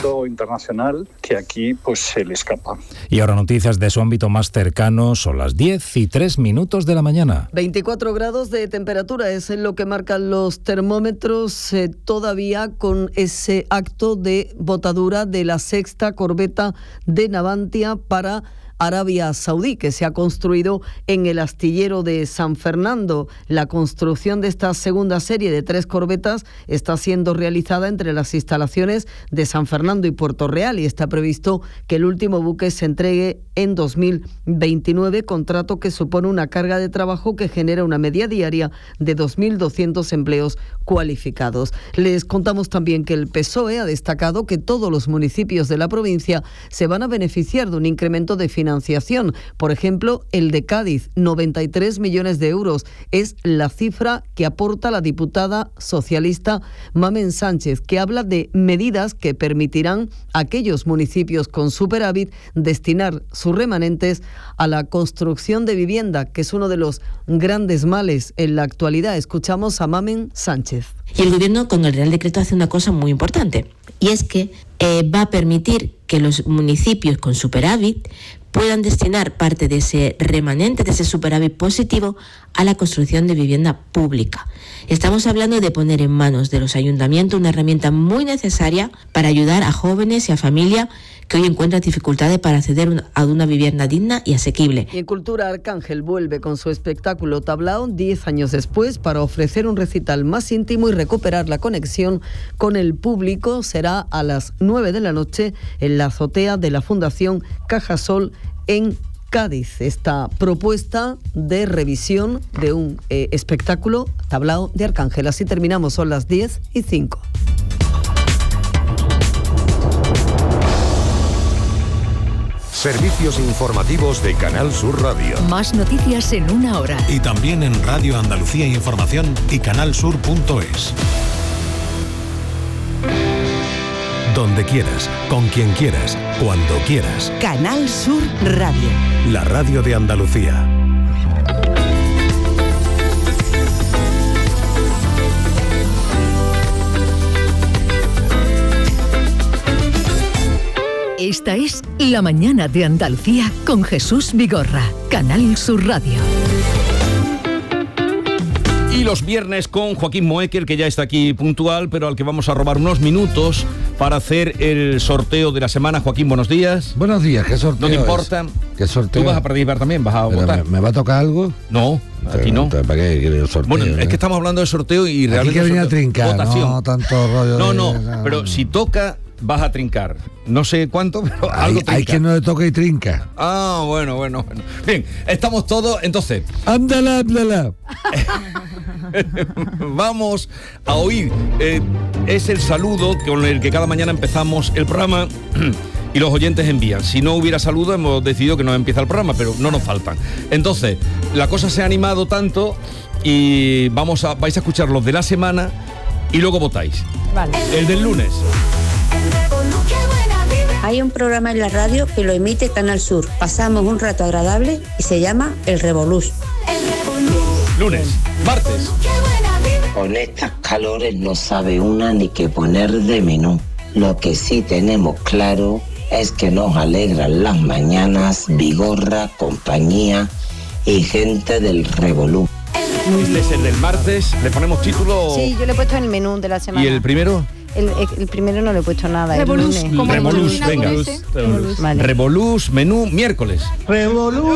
ámbito internacional que aquí pues se le escapa. Y ahora noticias de su ámbito más cercano, son las 10:03 de la mañana. 24 grados de temperatura es lo que marcan los termómetros, todavía con ese acto de botadura de la 6ª corbeta de Navantia para Arabia Saudí, que se ha construido en el astillero de San Fernando. La construcción de esta segunda serie de 3 corbetas está siendo realizada entre las instalaciones de San Fernando y Puerto Real y está previsto que el último buque se entregue en 2029, contrato que supone una carga de trabajo que genera una media diaria de 2.200 empleos cualificados. Les contamos también que el PSOE ha destacado que todos los municipios de la provincia se van a beneficiar de un incremento de financiación. Por ejemplo, el de Cádiz, 93 millones de euros. Es la cifra que aporta la diputada socialista Mamen Sánchez, que habla de medidas que permitirán a aquellos municipios con superávit destinar sus remanentes a la construcción de vivienda, que es uno de los grandes males en la actualidad. Escuchamos a Mamen Sánchez. Y el Gobierno con el Real Decreto hace una cosa muy importante, y es que va a permitir que los municipios con superávit puedan destinar parte de ese remanente, de ese superávit positivo, a la construcción de vivienda pública. Estamos hablando de poner en manos de los ayuntamientos una herramienta muy necesaria para ayudar a jóvenes y a familias que hoy encuentran dificultades para acceder a una vivienda digna y asequible. Y en Cultura, Arcángel vuelve con su espectáculo Tablao 10 años después para ofrecer un recital más íntimo y recuperar la conexión con el público. Será a las 9 de la noche en la azotea de la Fundación Cajasol en Cádiz. Esta propuesta de revisión de un espectáculo Tablao de Arcángel. Así terminamos, son las 10:05. Servicios informativos de Canal Sur Radio. Más noticias en una hora. Y también en Radio Andalucía Información y canalsur.es. Donde quieras, con quien quieras, cuando quieras. Canal Sur Radio. La radio de Andalucía. Esta es La Mañana de Andalucía con Jesús Vigorra. Canal Sur Radio. Y los viernes con Joaquín Moekel, que ya está aquí puntual, pero al que vamos a robar unos minutos para hacer el sorteo de la semana. Joaquín, buenos días. Buenos días, ¿qué sorteo? No te importa. ¿Qué sorteo? ¿Tú vas a participar también? ¿Vas a votar? ¿Me va a tocar algo? No, aquí no. ¿Para qué quiere el sorteo? Bueno, es que estamos hablando de sorteo y realmente... Aquí que venía a trincar, votación. no tanto rollo. No, pero si toca, vas a trincar. No sé cuánto, pero algo trinca. Hay que no le toca y trinca. Ah, bueno. Bien, estamos todos, entonces... ¡Ándala! Vamos a oír. Es el saludo con el que cada mañana empezamos el programa y los oyentes envían. Si no hubiera saludo, hemos decidido que no empieza el programa, pero no nos faltan. Entonces, la cosa se ha animado tanto y vais a escuchar los de la semana y luego votáis. Vale. El del lunes. Hay un programa en la radio que lo emite Canal Sur. Pasamos un rato agradable y se llama El Revolús. Lunes. Martes. Con estas calores no sabe una ni qué poner de menú. Lo que sí tenemos claro es que nos alegran las mañanas Vigorra, compañía y gente del Revolú. Este es el del martes. ¿Le ponemos título? Sí, yo le he puesto el menú de la semana. ¿Y el primero? El primero no le he puesto nada. Revolús, venga. Revolús, vale. Revolús, menú, miércoles. Revolús.